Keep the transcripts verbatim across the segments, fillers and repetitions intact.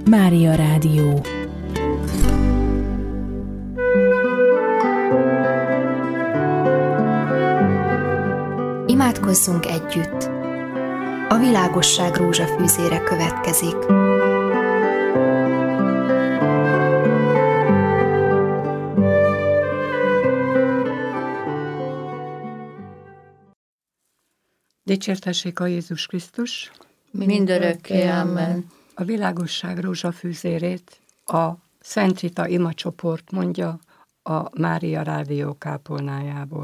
Mária Rádió. Imádkozzunk együtt! A világosság rózsafűzére következik. Dicsértessék a Jézus Krisztus! Mindörökké, amen. A világosság rózsafűzérét a Szent Rita imacsoport mondja a Mária Rádió kápolnájából.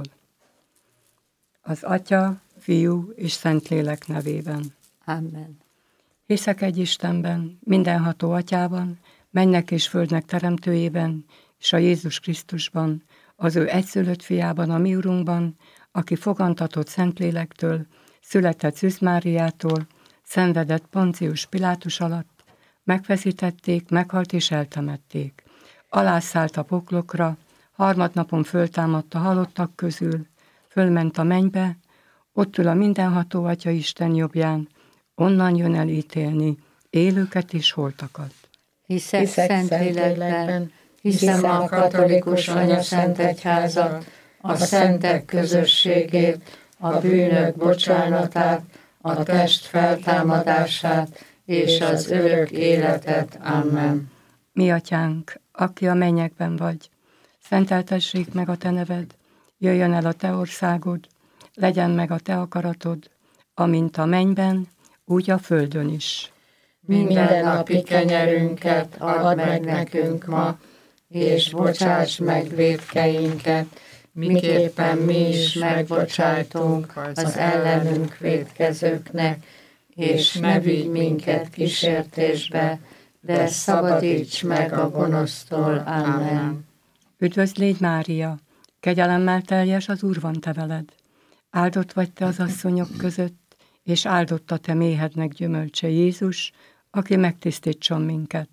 Az Atya, Fiú és Szentlélek nevében. Amen. Hiszek egy Istenben, mindenható Atyában, mennek és földnek teremtőjében, és a Jézus Krisztusban, az ő egyszülött fiában, a mi Urunkban, aki fogantatott Szentlélektől, született Szűz Máriától, szenvedett Poncius Pilátus alatt, megfeszítették, meghalt és eltemették. Alászállt a poklokra, harmadnapon föltámadt a halottak közül, fölment a mennybe, ott ül a mindenható Atya Isten jobbján, onnan jön el ítélni élőket és holtakat. Hiszek Szentlélekben, hiszem a katolikus anyaszent egyházat, a szentek közösségét, a bűnök bocsánatát, a test feltámadását és az örök életet. Amen. Mi Atyánk, aki a mennyekben vagy, szenteltessék meg a te neved, jöjjön el a te országod, legyen meg a te akaratod, amint a mennyben, úgy a földön is. Minden napi kenyerünket add meg nekünk ma, és bocsáss meg vétkeinket, miképpen mi is megbocsájtunk az ellenünk vétkezőknek, és ne vigy minket kísértésbe, de szabadíts meg a gonosztól. Amen. Üdvözl légy, Mária, kegyelemmel teljes, az Úr van te veled. Áldott vagy te az asszonyok között, és áldott a te méhednek gyümölcse Jézus, aki megtisztítson minket.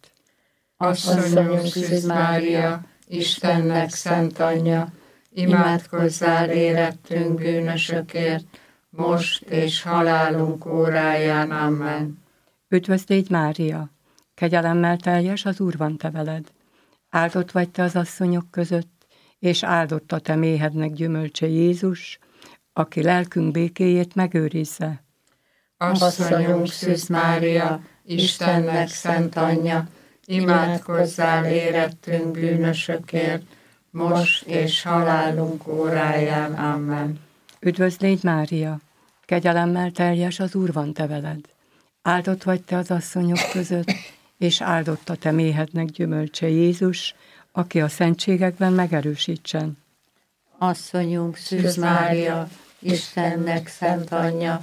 Asszonyunk Szűz Mária, Istennek szent anyja, imádkozzál érettünk bűnösökért, most és halálunk óráján. Amen. Üdvözl légy, Mária, kegyelemmel teljes, az Úr van te veled. Áldott vagy te az asszonyok között, és áldott a te méhednek gyümölcse Jézus, aki lelkünk békéjét megőrizze. Asszonyunk Szűz Mária, Istennek szent anyja, imádkozzál érettünk bűnösökért, most és halálunk óráján. Amen. Üdvözl légy, Mária, kegyelemmel teljes, az Úr van te veled. Áldott vagy te az asszonyok között, és áldott a te méhednek gyümölcse Jézus, aki a szentségekben megerősítsen. Asszonyunk Szűz Mária, Istennek szent anyja,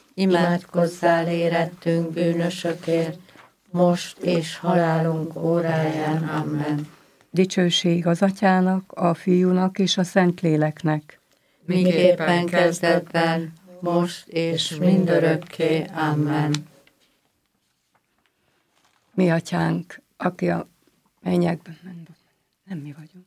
imádkozzál érettünk bűnösökért, most és halálunk óráján. Amen. Dicsőség az Atyának, a Fiúnak és a Szentléleknek. Miképpen kezdetben, most és mindörökké. Amen. Mi Atyánk, aki a mennyekben ment, nem mi vagyunk.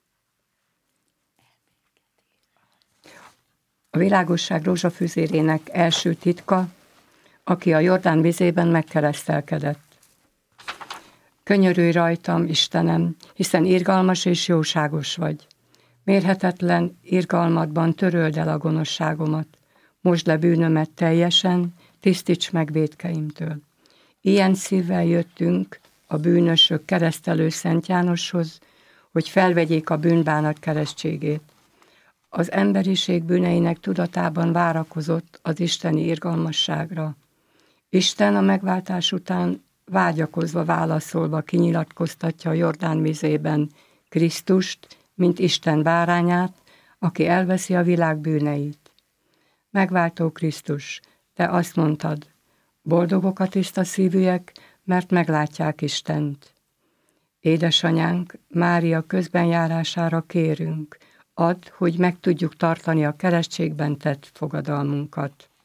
A világosság rózsafűzérének első titka, aki a Jordán vizében megkeresztelkedett. Könyörülj rajtam, Istenem, hiszen irgalmas és jóságos vagy. Mérhetetlen irgalmadban töröld el a gonoszságomat, mosd le bűnömet teljesen, tisztíts meg vétkeimtől. Ilyen szívvel jöttünk a bűnösök keresztelő Szent Jánoshoz, hogy felvegyék a bűnbánat keresztségét. Az emberiség bűneinek tudatában várakozott az isteni irgalmasságra. Isten a megváltás után vágyakozva, válaszolva kinyilatkoztatja a Jordán vizében Krisztust, mint Isten bárányát, aki elveszi a világ bűneit. Megváltó Krisztus, te azt mondtad, boldogok a tiszta szívűek, mert meglátják Istent. Édesanyánk, Mária közbenjárására kérünk, add, hogy meg tudjuk tartani a keresztségben tett fogadalmunkat.